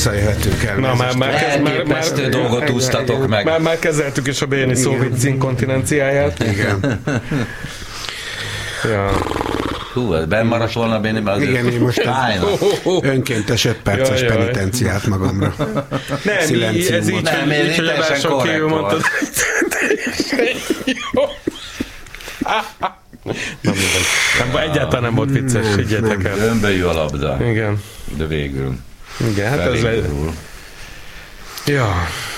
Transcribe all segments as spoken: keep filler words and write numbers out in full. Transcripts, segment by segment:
visszajöhetünk el. Na, már, már, kez, már, már dolgot úsztatok meg. Már, már kezeltük is a Béni szó vicc inkontinenciáját. Igen. Ja. Hú, ez benn maradt volna Béni, mert azért... Igen, én most önkéntes öt perces jaj, penitenciát magamra. Nem, ez így, így, nem, így, így hogy a belső kívül mondtad. Nem, nem, egyáltalán nem volt vicces, figyeljetek el. Önbejű a labda. Igen. De végül. Igen, hát ez le... Ja.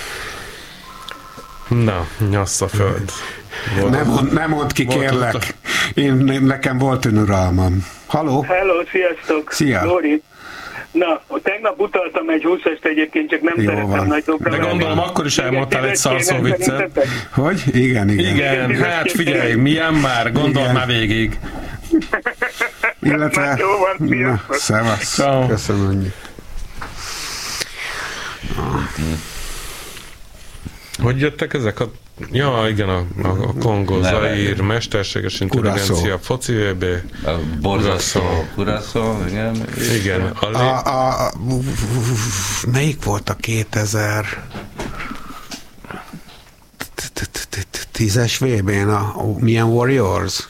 Na, nyasz a föld. Nem, nem mondd ki, kérlek. Én, nekem volt önuralmam. Halló? Hello, sziasztok. Szia. Lóri. Na, tegnap utaltam egy húszast egyébként, csak nem jó szeretem van. Nagy Dobra. De gondolom, akkor is elmondtál egy szarszó viccet. Hogy? Igen, igen. Igen, hát figyelj, milyen már, gondold már végig. Illetve... Jó van, na, szevasz. Köszönöm annyi. Hogy jöttek ezek a... Ja, igen, a, a, a Kongo, Zaír, mesterséges intelligencia, foci vé bé. A borzasztó Curaçao, igen. Igen. A, a, a, melyik volt a kétezer tízes vé bén a milyen Warriors?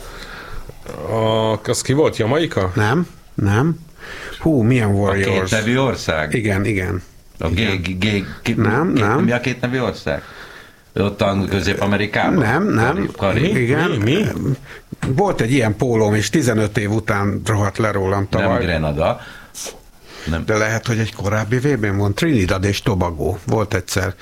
A, az ki volt? Jamaika? Nem, nem. Hú, milyen Warriors? A két nevű ország? Igen, igen. A G, G, G, nem, két, nem. Mi a két nevű ország? Ottan Közép-Amerikában? Nem, nem. Karib? Mi? Igen. Mi? Mi? Volt egy ilyen pólóm, és tizenöt év után rohadt le rólam tavaly. Nem Grenada. Nem. De lehet, hogy egy korábbi vé bén van. Trinidad és Tobago. Volt egyszer.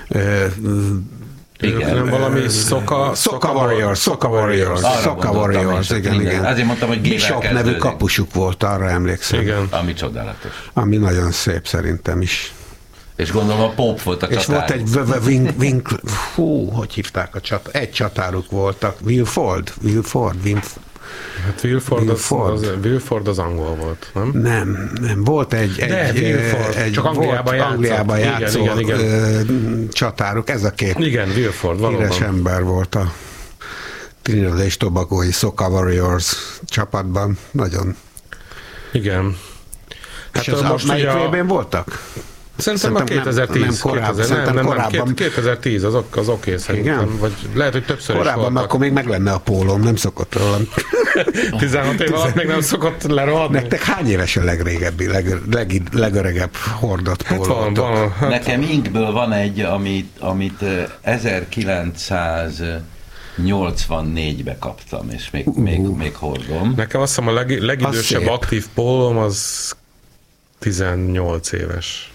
Igen. Nem valami Soka... Soka Warriors. Soka Warriors. Soka Warriors. Igen, igen. Azért mondtam, hogy gével Bishop nevű kapusuk volt, arra emlékszem. Igen. Ami csodálatos. Ami nagyon szép szerintem is. És gondolom a Pope volt a csatáruk. És volt egy wink, wink, hú, hogy hívták a csat, egy csatáruk voltak. Wilford? Wilford? Wilford? Hát Wilford, Wilford. Az, az, Wilford az angol volt, nem? Nem, nem. Volt egy, egy, De, Wilford. egy Csak Angliában játszott. Angliában játszó igen, igen, igen. csatáruk. Ez a két igen, Wilford, valóban. híres ember volt a Trinidad és Tobagói Soka Warriors csapatban. Nagyon. Igen. Hát és az most melyik vé bén voltak? Szerintem, szerintem a kétezer-tíz. Nem, nem, korábban, kétezer, nem, nem, korábban. kétezer-tíz az, az oké okay, szerintem. Igen? Vagy lehet, hogy többször korábban is voltak. Akkor még meg lenne a pólóm, nem szokott rólam. tizenhat év alatt még nem szokott lerohadni. Nektek hány éves a legrégebbi, leg, leg, legöregebb hordott póló? Hát van, van, hát nekem inkből van egy, amit, amit ezerkilencszáznyolcvannégybe kaptam, és még, uh. még, még hordom. Nekem azt hiszem a leg, legidősebb aktív pólóm az tizennyolc éves.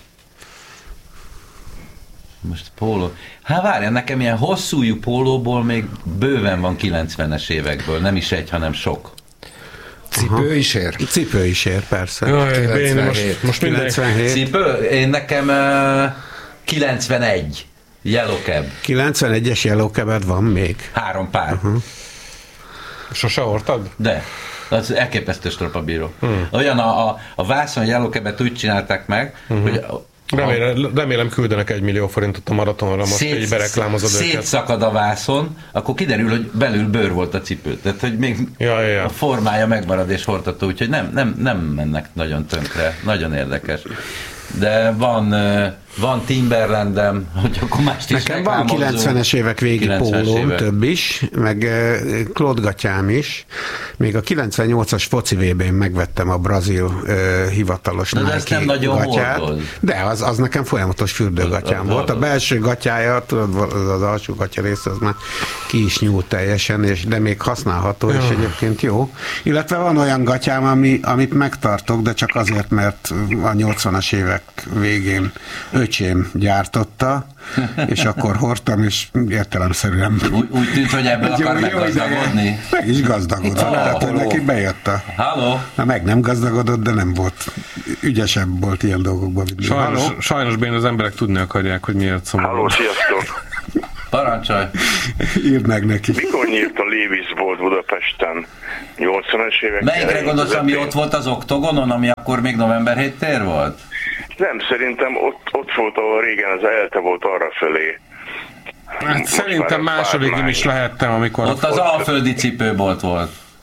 Most póló. Hát várjál, nekem ilyen hosszújú pólóból még bőven van kilencvenes évekből, nem is egy, hanem sok. Cipő is ér? Cipő is ér, persze. Jaj, én most, most kilencvenhét. Cipő? Én nekem uh, kilencvenegy. Yellow Cab. kilencvenegyes Yellow Cabed van még? Három pár. Uh-huh. Sose hordtad? De. Az elképesztő stropabíró. Hmm. Olyan a, a, a vászon Yellow Cabet úgy csinálták meg, uh-huh. hogy Remélem, remélem küldenek egy millió forintot a maratonra, most szét, így bereklámozod őket. Szétszakad a vászon, akkor kiderül, hogy belül bőr volt a cipő. Tehát, hogy még ja, ja, ja. a formája megmarad és hordható, úgyhogy nem, nem, nem mennek nagyon tönkre. Nagyon érdekes. De van, van Timberlandem, hogy akkor mást is nekem van kilencvenes évek végi pólóm, évek. Több is, meg klódgatyám is. Még a kilencvennyolcas foci vé bén megvettem a brazil uh, hivatalos de Nike nem nagyon gatyát. hordod. De az, az nekem folyamatos fürdőgatyám volt. A belső gatyája, tudod, az, az alsó gatya rész, az már ki is nyúlt teljesen, és, de még használható, ja. És egyébként jó. Illetve van olyan gatyám, ami, amit megtartok, de csak azért, mert a nyolcvanas évek végén öcsém gyártotta, és akkor hordtam, és értelemszerűen... Úgy, úgy tűnt, hogy ebből akar meggazdagodni. Meg is gazdagodott, oh, tehát hogy neki bejött a... Halló? Na, meg nem gazdagodott, de nem volt ügyesebb volt ilyen dolgokban. Sajnos, sajnos bén az emberek tudni akarják, hogy miért szomorú. Halló, sziasztok! Parancsolj! Írd meg neki. Mikor nyílt a Levi's bolt Budapesten? nyolcvanas évek? Melyikre gondolsz, ami ott volt az Oktogonon, ami akkor még november hét tér volt? Nem, szerintem ott, ott volt, ahol régen az elte volt arrafelé. Hát szerintem másodikig is lehettem, amikor... Ott az alföldi cipőbolt volt.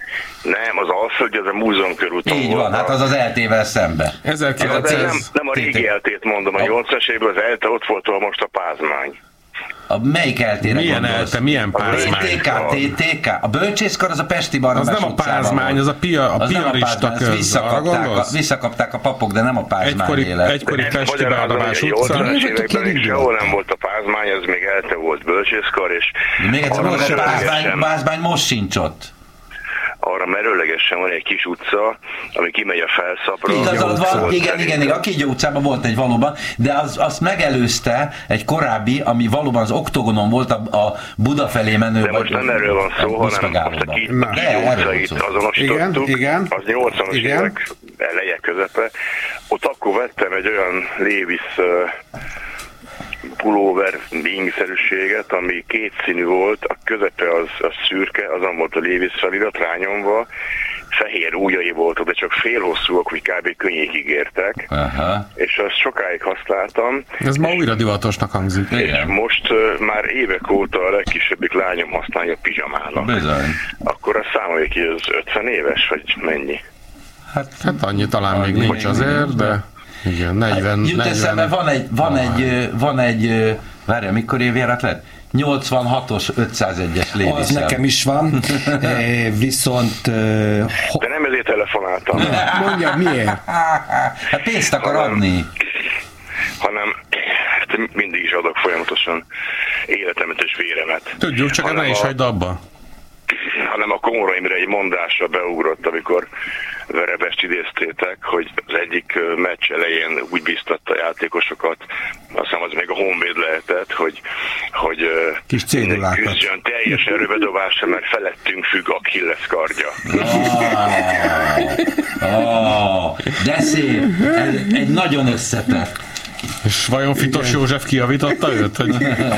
Nem, az Alföldi, az a Múzeum körúton. Így van, hát az az el té-vel szembe. ezerkilencszáz Nem, nem a régi eltét mondom, a nyolcvanas évben az ELTE ott volt, ahol most a Pázmány. A melyik eltére Milyen gondolsz? ELTE, milyen Pázmány? té té ká, té té ká. A bölcsészkar az a Pesti Barnabás Az nem a Pázmány, az a, pia, a piarista köz. Visszakapták a, visszakapták a papok, de nem a Pázmány egykori, élet. egykori Pesti Barnabás utca. nyolcvanas években sehol nem volt a Pázmány, az még ELTE volt bölcsészkar, és Még egyszer arra mondom, a Pázmány, merőlegesen- Pázmány most sincs ott. arra merőlegesen van egy kis utca, ami kimegy a Felszapra. Igazad van, Volt igen, szerintem. igen, igen, a Kígyó utcában volt egy valóban, de az, azt megelőzte egy korábbi, ami valóban az Oktogonon volt a, a Buda felé menő. De most nem erről van szó, hanem most a Kígyó utcait azonosítottuk. Igen, igen. Az nyolcvanas Igen. évek eleje közepe. Ott akkor vettem egy olyan Levi's uh, pulóver ingszerűséget, ami kétszínű volt, a közepe az, az szürke, azon volt a Levi's felirat rányomva, fehér ujjai voltak, de csak fél hosszúak, hogy kb. Könnyékig értek, Aha. és azt sokáig használtam. Ez ma újra divatosnak hangzik. Igen. Most uh, már évek óta a legkisebbik lányom használja a pizsamának. Bizony. Akkor azt számoljuk ki, az ötven éves, vagy mennyi? Hát, Hát annyi talán még nincs azért, de igen, negyven, jut eszembe, negyven. van egy, van egy, ö, van egy, ö, várjál, mikor évjárat lett? nyolcvanhatos ötszázegyes Az Levi's. nekem is van, eh, viszont eh, ho- De nem ezért telefonáltam, Mondja, miért? Hát pénzt akar adni. hanem hát mindig is adok folyamatosan életemet és véremet. Tudjuk, csak Hanem ne is a- hagyd abba. hanem a Komora Imre egy mondásra beugrott, amikor Verebest idéztétek, hogy az egyik ö, meccs elején úgy bíztatta a játékosokat, azt hiszem az még a Honvéd lehetett, hogy, hogy ö, Kis cédulákat. küzdjön teljes erőbedobásra, mert felettünk függ Achilles kardja. Oh, de szép. Ez egy nagyon összetett. És vajon Fitos József kijavította őt? Hogy...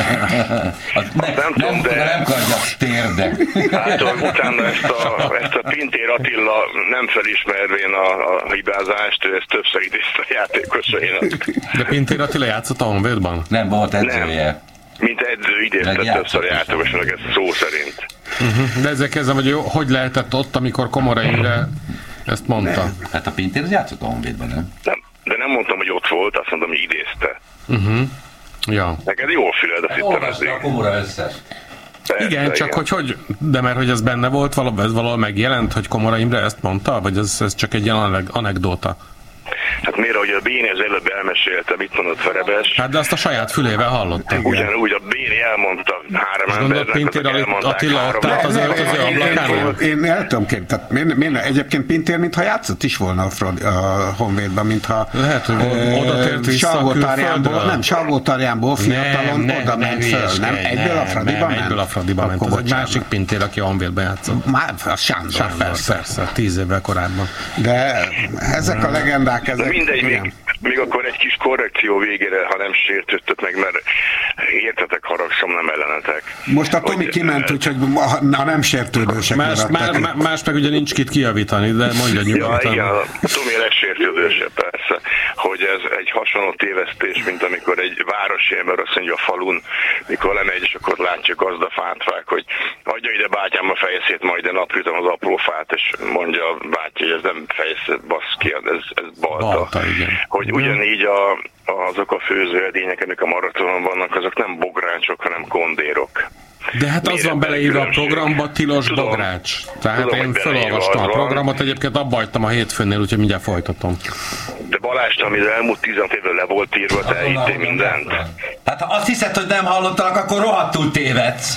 Az ne, nem tudom, nem, de- nem kardja, térde. Hát utána ezt a, ezt a Pintér Attila nem felismervén a, a hibázást, ő ezt többször idézte a játékosainak. De Pintér Attila játszott a Honvédban? Nem volt edzője. Mint edző idézte Meg többször a játszott is. játékosnak, ez szó szerint. De ezzel kezdem, hogy jó, hogy lehetett ott, amikor Komora Imre ezt mondta? Hát a Pintér az játszott a Honvédban, nem? Nem, de nem mondtam, hogy ott volt, azt mondom, hogy idézte. Uh-huh. Ja. Neked jó füled, azt hittem Olvasta a eddig. Komora összes. Persze, Igen, csak hogy, hogy, de mert hogy ez benne volt, valahol, ez valahol megjelent, hogy Komora Imre ezt mondta, vagy ez, ez csak egy ilyen anekdóta? Hát miért, ahogy a Béni az előbb elmesélte, mit mondott Verebes, Hát de azt a saját fülével hallottam. ugyanúgy a Béni elmondta három És gondolod, embernek, Pintér azok elmondták Attila ott három állt az embernek. öltöző ablakán? Én el tudom képzelni, tehát miért, miért, egyébként Pintér, mintha játszott is volna a, Fradi, a Honvédban, mintha Lehet, hogy oda tért vissza a Salgótarjánból, külföldről. nem, Salgótarjánból fiatalon oda ment föl, nem? Egyből a Fradiba ment? Egyből a Fradiba ment. Akkor Ez egy bocsánat. másik Pintér, aki a Honvédben játszott. Már, a Sándor, Sándor, persze. persze, tíz évvel korábban. De ezek a legendák, De ezek... mindegy, igen. még, még akkor egy kis korrekció végére, ha nem sértődtök meg, mert értetek, haragszom, nem ellenetek. Most a Tomi Hogy- kiment, úgyhogy a nem sértődősek Más, maradtak. más, más meg ugye nincs kit kijavítani, de mondja Ja, nyugodtan. igen, a Tomi a legsértődősebb persze, hogy ez egy hasonló tévesztés, mint amikor egy városi ember azt mondja a falun, mikor lemegy, és akkor látja gazdafát vág, hogy adja ide bátyám a fejszét, majd én naprítom az apró fát, és mondja a bátyja, hogy ez nem fejszét, baszki, ez, ez balta. Balta, igen. Hogy ugyanígy a, azok a főzőedények, amik a maratonon vannak, azok nem bográcsok, hanem kondérok. De hát az Miért van ebben beleírva a különbség? programba, tilos Tudom. bogrács. Tehát Tudom, én hogy beleírva felolvastam a az van. programot, egyébként abba hagytam a hétfőnél, úgyhogy mindjárt folytatom. De Balázs, ami az elmúlt tizenöt évvel le volt írva, te hittél mindent. Hát ha azt hiszed, hogy nem hallottalak, akkor rohadtul tévedsz.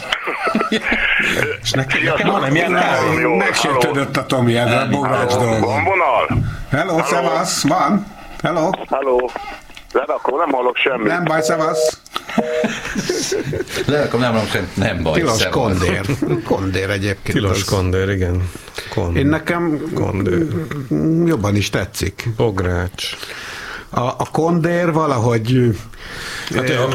És nekem, Sziasztok, nekem van ilyen nagyon kávé. jó. Megsértődött a Tomi ezzel a bogrács Halló, dolgon. van vonal? Hello, szevasz, van? Hello? Halló. Lerakom, nem hallok semmit. Nem baj, szevasz. De akkor nem mondom sem, nem baj. Tilos szevasz. kondér. Kondér egyébként. Tilos az- kondér, igen. Kond. Én nekem Kondér. jobban is tetszik. Bogrács. A, a kondér valahogy Hát, a...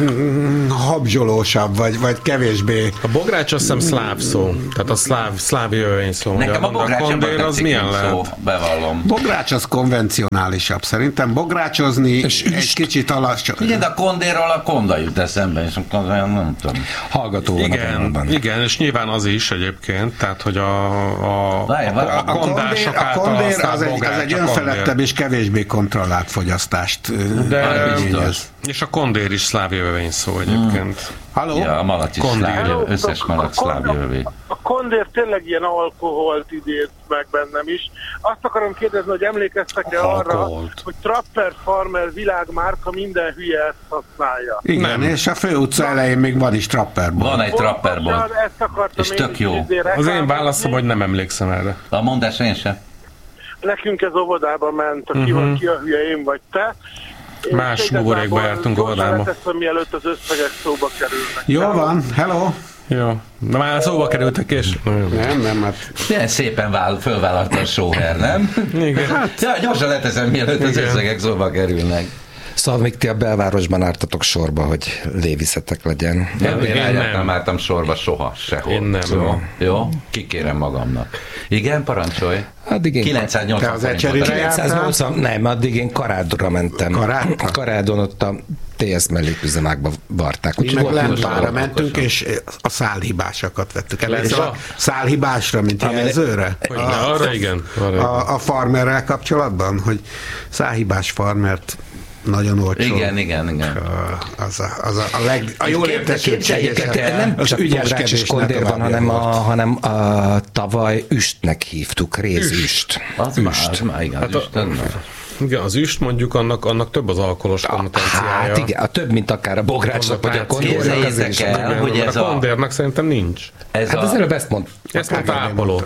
habzsolósabb, vagy, vagy kevésbé. A bogrács azt hiszem szláv szó, tehát a szláv, szláv jövény szó. Nekem a bogrács a kondér az milyen lehet? Szó, bevallom. Bogrács az konvencionálisabb. Szerintem bográcsozni és egy kicsit alacsony. Igen, de a kondérral a konda jut eszembe, és akkor nem tudom. Hallgató van igen, a igen, és nyilván az is egyébként, tehát hogy a, a, Várj, a, a, A kondér, a kondér az, egy, az egy önfeledtebb és kevésbé kontrollált fogyasztást igényez. És a kondér is szláv jövény szó egyébként. Hmm. Halló? Ja, a malac is szláv, összes malac szláv jövény. A kondér tényleg ilyen alkoholt idéz meg bennem is. Azt akarom kérdezni, hogy emlékeztek-e arra, hogy Trapper Farmer világmárka minden hülye ezt használja. Igen, nem. És a főutca elején még van is Trapperból. Van egy Trapperból. És tök jó. Az én válaszom, hogy nem emlékszem erre. A mondás én sem. Nekünk ez óvodába ment, aki uh-huh. van ki a hülye, én vagy te. Más buborékba jártunk óvodába. Leteszem, mielőtt az összegek szóba kerülnek. Jó van, hello! Jó. Na már szóba kerültek, és... Nem, nem, hát... Milyen szépen vál, fölvállalta a sóher, nem? Igen. Hát, ja, gyorsan leteszem, mielőtt az összegek szóba kerülnek. Szóval még ti a belvárosban álltatok sorba, hogy léviszetek legyen. Nem, én én nem álltam sorba soha, sehol. Én nem. Jó, jó? Kikérem magamnak. Igen, parancsolj. Addig én kilencszáznyolcvan kilencszáznyolcvan nem, addig én Karádra mentem. Karádra? Karádon ott a té es melléküzemákba varták. Mi meg Lempára mentünk, és a szálhibásokat vettük el. Ez a szálhibásra, mint jelzőre? A, arra igen. Arra a, a farmerrel kapcsolatban, hogy szálhibás farmert nagyon olcsó. Igen, igen, igen. Az a, az a, a, leg, a jól értesültséges. Nem csak bogrács és kondér van, hanem a, hanem a tavaly üstnek hívtuk, rézüst. Az már, az már igen, az üst. Igen, az üst mondjuk, annak, annak több az alkoholos konnotenciája. Hát igen, a több, mint akár a bográcsnak, vagy a kondérnak. El, hogy ez a kondérnak szerintem nincs. Ez hát az előbb ezt mond. Ezt mondta Ápoló.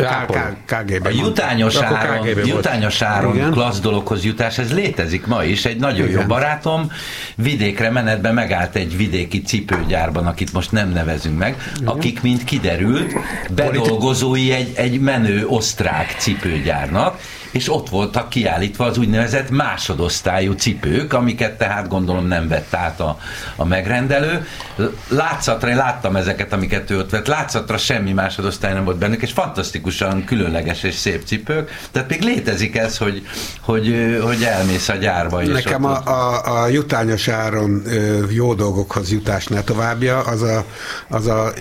A jutányos áron, jutányos áron klassz dologhoz jutás, ez létezik ma is. Egy nagyon jó barátom vidékre menetben megállt egy vidéki cipőgyárban, akit most nem nevezünk meg, akik, mint kiderült, bedolgozói egy, egy menő osztrák cipőgyárnak, és ott voltak kiállítva az úgynevezett másodosztályú cipők, amiket tehát gondolom nem vett át a, a megrendelő. Látszatra, én láttam ezeket, amiket ő ott vett, látszatra semmi másodosztály nem volt bennük, és fantasztikusan különleges és szép cipők. Tehát még létezik ez, hogy, hogy, hogy elmész a gyárba. És nekem a, a, a jutányos áron jó dolgokhoz jutás ne továbbja, az a, az a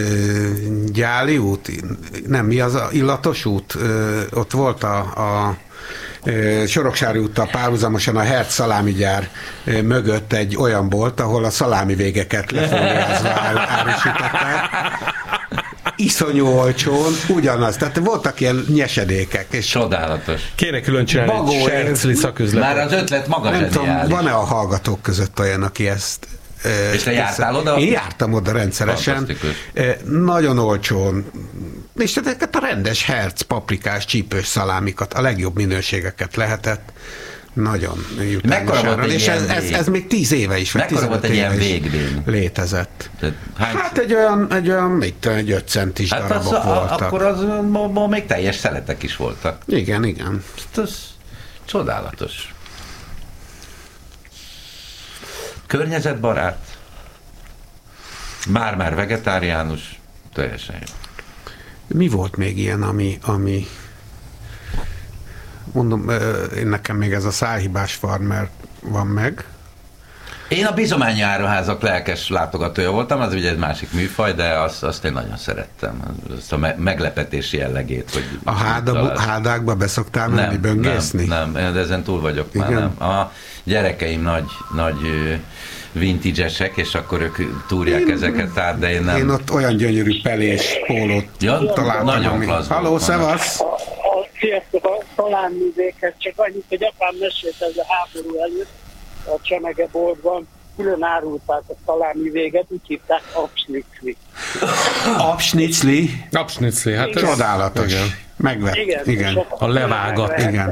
Gyáli út, nem, mi az a Illatos út, ott volt a, a Soroksári úttal párhuzamosan a Hertz szalámigyár mögött egy olyan bolt, ahol a szalámi végeket lefóliázva árusították. Iszonyú olcsón, ugyanaz. Tehát voltak ilyen nyesedékek. És csodálatos. Kéne külön csinálni egy sercli szaküzletet. Már az ötlet maga nem zseniális. Tudom, van-e a hallgatók között olyan, aki ezt... És te jártál oda? Én jártam oda rendszeresen. Nagyon olcsón. És ezeket a rendes herc, paprikás, csípős szalámikat, a legjobb minőségeket lehetett. Nagyon jutányosan. És ez, ez, ez még tíz éve is, vagy tizenöt éve ilyen végvény létezett. Hány... Hát egy olyan, egy olyan mit, egy öt centis hát darabok az, voltak. Akkor az ma még teljes szeletek is voltak. Igen, igen. Ez csodálatos. Környezetbarát, már-már vegetáriánus, teljesen jó. Mi volt még ilyen, ami, ami mondom, én nekem még ez a szálhibás farmer van meg. Én a bizományi áruházak lelkes látogatója voltam, az ugye egy másik műfaj, de azt, azt én nagyon szerettem. Azt a meglepetési jellegét. Hogy a háda, hádákba beszoktál menni, nem, böngészni? Nem, nem, de ezen túl vagyok. Már nem. A gyerekeim nagy, nagy vintage-esek, és akkor ők túrják én, ezeket át, de én nem. Én ott olyan gyönyörű pelés pólót ja, találtam. Nagyon klassz. Halló, szevasz! Sziasztok, a talánművéket, csak annyit, hogy apám mesélt ez a háború előtt, a csemegeboltban külön árulták a szalámi véget, úgy hívták apsnicli. Apsnicli? Apsnicli, hát ez csodálatos. Megvett. Igen, igen. A levágat. Igen.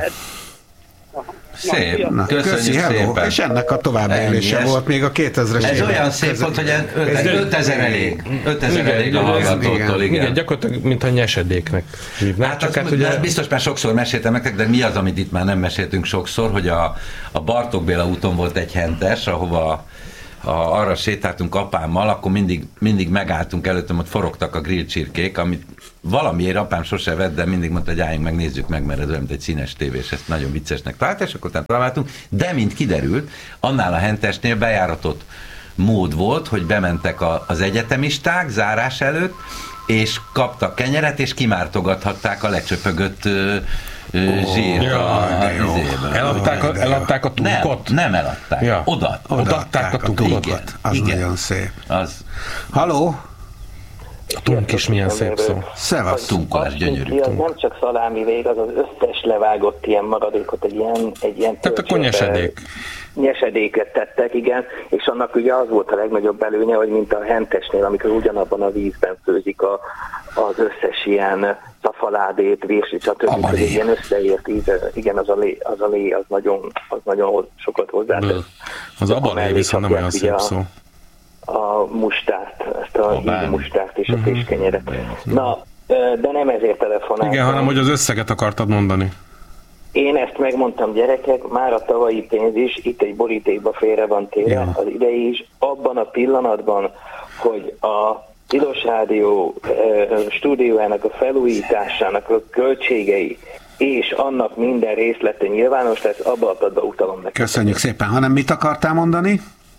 Szép. Na, köszi, hello. És ennek a továbbélése volt még a kétezres Ez évek. Olyan szép volt, hogy ötezer elég. ötezer elég a hallgatótól, igen. Igen, gyakorlatilag, mintha nyesedéknek hívnák. Hát, csak hát ugye... biztos már sokszor meséltem nektek, de mi az, amit itt már nem meséltünk sokszor, hogy a, a Bartók Béla úton volt egy hentes, ahova ha arra sétáltunk apámmal, akkor mindig, mindig megálltunk előttem, ott forogtak a grill csirkék, amit valamiért apám sose vett, de mindig mondta, hogy álljunk meg, nézzük meg, mert ez olyan, mint egy színes tévés, ezt nagyon viccesnek talált, és akkor utána találtunk. De mint kiderült, annál a Hentesnél bejáratott mód volt, hogy bementek a, az egyetemisták zárás előtt, és kaptak kenyeret, és kimártogathatták a lecsöpögött ö, ö, oh, zsírt ja, a, a izéből. Eladták a, eladták a tunkot? Nem, nem eladták. Ja. Oda, odaadták a tunkot. Igen, az igen. Nagyon szép. Az. Halló? A tunk is milyen szép szó. Szevasz. Tunkolás, gyönyörű. Az nem csak szalámi vég, az az összes levágott ilyen maradékot, egy ilyen, egy ilyen tehát akkor nyesedék. Nyesedéket tettek, igen, és annak ugye az volt a legnagyobb előnye, hogy mint a Hentesnél, amikor ugyanabban a vízben főzik a, az összes ilyen szafaládét, vérsit, stb. Hogy ilyen összeért íz, igen, az a lé, az, a lé, az, nagyon, az nagyon sokat hozzátesz. Az abalé viszont nem olyan szép szó. A mustárt, ezt a hív mustárt és a fiskenyeret. Na, de nem ezért telefonáltam. Igen, hanem hogy az összeget akartad mondani. Én ezt megmondtam, gyerekek, már a tavalyi pénz is itt egy borítékba félre van téve, ja. Az idei is, abban a pillanatban, hogy a Tilos Rádió e, stúdiójának a felújításának a költségei és annak minden részlete nyilvános lesz, abba a padba utalom neki. Köszönjük szépen. Hanem mit akartál mondani?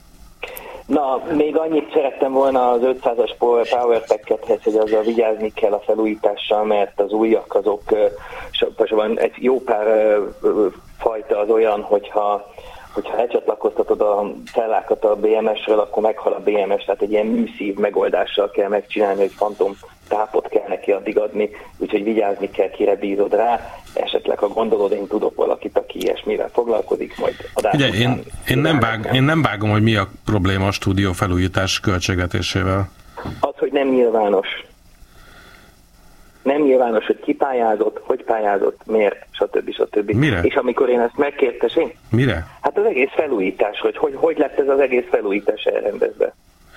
Na, még annyit szerettem volna az ötszázas Powerpack-ethez, hogy azzal vigyázni kell a felújítással, mert az újak azok, van egy jó pár fajta az olyan, hogyha, hogyha lecsatlakoztatod a cellákat a bé em es-ről, akkor meghal a bé em es, tehát egy ilyen műszív megoldással kell megcsinálni, hogy fantom tápot kell neki addig adni, úgyhogy vigyázni kell, kire bízod rá, esetleg ha gondolod, én tudok valakit, aki ilyesmivel foglalkozik, majd adás ugye, én, én, nem vág, én nem vágom, hogy mi a probléma a stúdió felújítás költségvetésével. Az, hogy nem nyilvános. Nem nyilvános, hogy ki pályázott, hogy pályázott, miért, stb. stb. Mire? És amikor én ezt megkértem, Mire? Hát az egész felújítás, hogy hogy, hogy lett ez az egész felújítás elrendezve.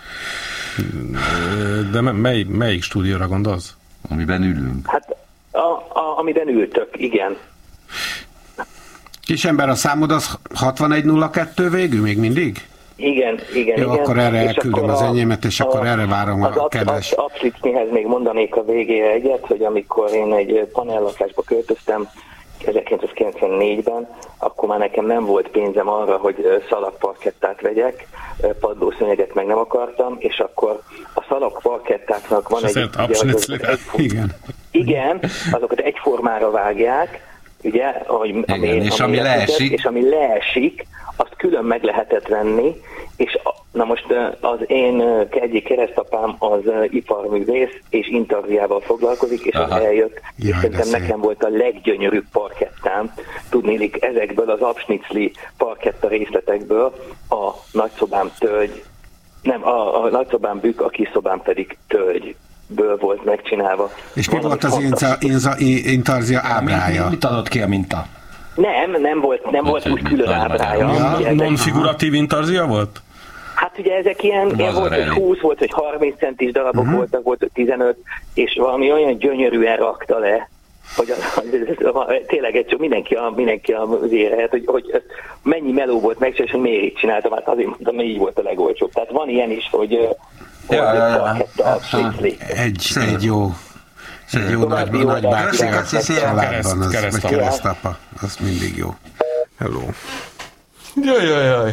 De mely, melyik stúdióra gondolsz? Amiben ülünk. Hát, a, a, amiben ültök, igen. Kisember, a számod az hatvanegy nulla kettő végül még mindig? Igen, igen, Jó, igen. akkor erre elküldöm az enyémet, és a, akkor erre várom a kedves. Az Apslicnihez még mondanék a végére egyet, hogy amikor én egy panellakásba költöztem ezerkilencszázkilencvennégyben, akkor már nekem nem volt pénzem arra, hogy szalagparkettát vegyek, padlószőnyeget meg nem akartam, és akkor a szalagparkettáknak van és egy... Ugye, egy igen. Igen, azokat egyformára vágják, ugye, ahogy, igen, ami, és, ami, ami leesik. és ami leesik, azt külön meg lehetett venni, és na most az én egyik keresztapám az iparművész, és intarziával foglalkozik, és az eljött, és szerintem nekem volt a leggyönyörűbb parkettám, tudnélik ezekből az Apsnicli parketta részletekből a nagyszobám tölgy, nem, a, a nagyszobám bükk, a kis szobám pedig tölgyből volt megcsinálva. És mi volt az intarzia ábrája? Mit adott ki a minta? Nem, nem volt, nem volt úgy külön ábrája. Ja, non-figuratív intarzia volt? Hát ugye ezek ilyen, ilyen volt, hogy húsz volt, hogy harminc centis darabok uh-huh. voltak, volt, hogy tizenöt, és valami olyan gyönyörűen rakta le, hogy az, az, az, tényleg egy csak mindenki, a, mindenki az érhet, hogy, hogy mennyi meló volt meg, és hogy miért így csináltam, hát azért mondtam, hogy így volt a legolcsóbb. Tehát van ilyen is, hogy ja, ja, ja. Egy, egy jó egy jó nagy, nagy bácsi a családban, az keresztapa, az mindig jó. Hello. Jaj, jaj, jaj.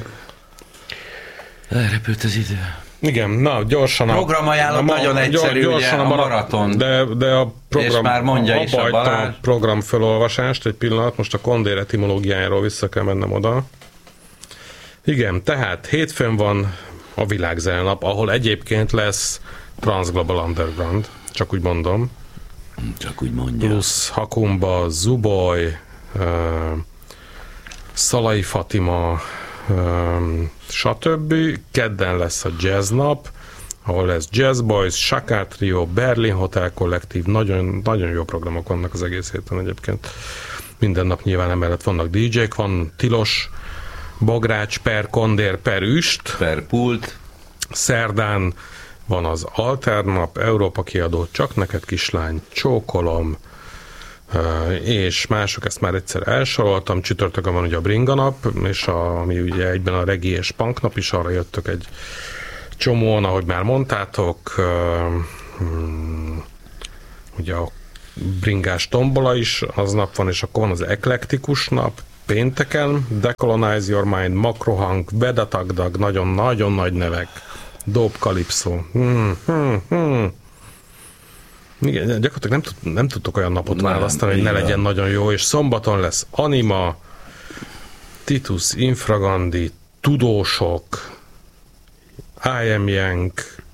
Elrepült az idő. Igen, na, gyorsan a... Programajánlat nagyon egyszerű, gyorsan ugye, a maraton. De, de a program... És már mondja is a Balázs. A program felolvasást, egy pillanat, most a kondér etimológiájáról vissza kell mennem oda. Igen, tehát hétfőn van a világzenenap, ahol egyébként lesz Transglobal Underground, csak úgy mondom. Csak úgy mondja. Plusz Hakumba, Zuboy, uh, Szalai Fatima, um, stb. Kedden lesz a Jazz Nap, ahol lesz Jazz Boys, Sakár Trio, Berlin Hotel Kollektív, nagyon, nagyon jó programok vannak az egész héten egyébként. Minden nap nyilván emellett vannak dé jék, van Tilos, Bogrács, per Kondér, per Üst. Per Pult. Szerdán van az Alternap, Európa kiadó, Csak neked kislány, Csókolom, és mások, ezt már egyszer elsoroltam, csütörtökön van ugye a Bringa nap, és a, ami ugye egyben a regi és punk nap is, arra jöttök egy csomóan, ahogy már mondtátok, ugye a bringás tombola is aznap van, és akkor van az eklektikus nap, pénteken, Decolonize Your Mind, Makrohang, Vedatagdag, nagyon-nagyon nagy nevek, Dope Calypso. Hmm, hmm, hmm. Igen, gyakorlatilag nem, tud, nem tudtok olyan napot nem, választani, hogy ne legyen van. Nagyon jó, és szombaton lesz Anima, Titus Infragandi, Tudósok, I Am Young,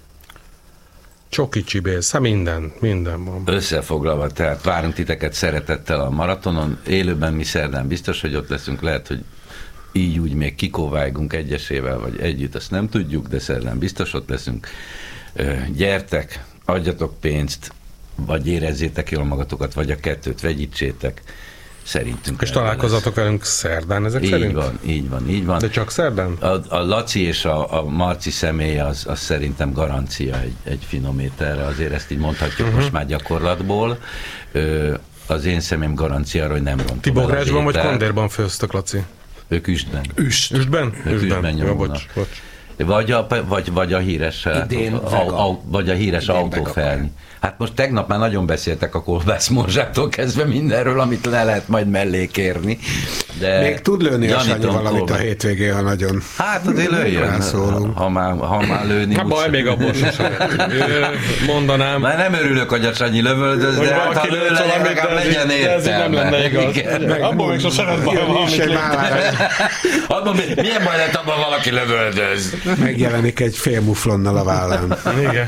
Csoki Csibész, hát minden, minden van. Összefoglalva, tehát várunk titeket szeretettel a maratonon, élőben mi szerdán biztos, hogy ott leszünk, lehet, hogy így úgy még kikóvágunk egyesével, vagy együtt, azt nem tudjuk, de szerdán biztos ott leszünk. Gyertek, adjatok pénzt, vagy érezzétek jól magatokat, vagy a kettőt vegyítsétek. Szerintünk. És találkozatok velünk szerdán ezek így szerint? Így van, így van, így van. De csak szerdán? A, a Laci és a, a Marci személye az, az szerintem garancia egy, egy finométerre, azért ezt így mondhatjuk uh-huh. most már gyakorlatból. Ö, az én személyem garancia arra, hogy nem rontom. Ti Bográcsban vagy Kondérban főztök, Laci? Ők Üstben. Üst. Üstben? Ők Üstben, Üstben jó, bocs, bocs. Vagy a, vagy, vagy a híres, Idén a, a, vagy a híres autófelni. Hát most tegnap már nagyon beszéltek a kolbászmorzsától kezdve mindenről, amit le lehet majd mellé kérni. De még tud lőni a Sanyi valamit kolbász. A hétvégén, ha nagyon hát azért lőjön, ha, ha, már, ha már lőni. Hát baj, még abból sem mondanám. Már nem örülök, hogy a Sanyi lövöldöz, de hát ha lő legyen, legalább legyen értelme. Nem lenne igaz. Abból még sosem lett baj, valamit. Milyen baj lett abban valaki lövöldöz? Megjelenik egy fél muflonnal a vállán. Igen.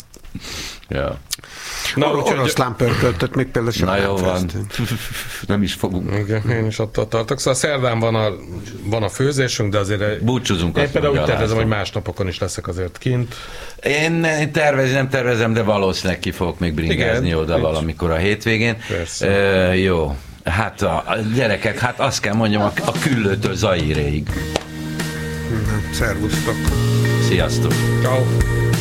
Ja. Na, Or- oroszlán pörköltött még például sem. Na jó van. Nem is fogunk. Igen, én is attól tartok. Szóval szerdán van a, van a főzésünk, de azért búcsúzunk. Én például úgy tervezem, hogy más napokon is leszek azért kint. Én, én tervezni nem tervezem, de valószínűleg ki fogok még bringázni igen, oda valamikor a hétvégén. Persze. E, jó. Hát a, a gyerekek, hát azt kell mondjam, a, a Küllőtől Zaíréig. Szervusztok. Sziasztok. Ciao.